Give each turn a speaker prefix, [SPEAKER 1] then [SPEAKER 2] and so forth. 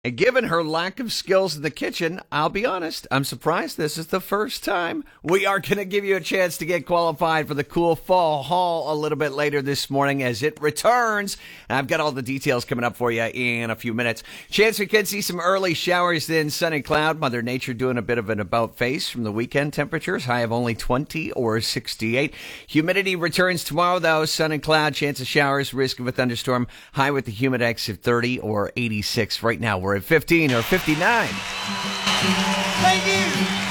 [SPEAKER 1] And given her lack of skills in the kitchen, I'll be honest, I'm surprised this is the first time. We are going to give you a chance to get qualified for the cool fall haul a little bit later this morning as it returns. And I've got all the details coming up for you in a few minutes. Chance we could see some early showers, then sun and cloud. Mother Nature doing a bit of an about face from the weekend temperatures. High of only 20 or 68. Humidity returns tomorrow, though. Sun and cloud, chance of showers, risk of a thunderstorm. High with the humidex of 30 or 86. Right now, we're at 15 or 59.
[SPEAKER 2] Thank you.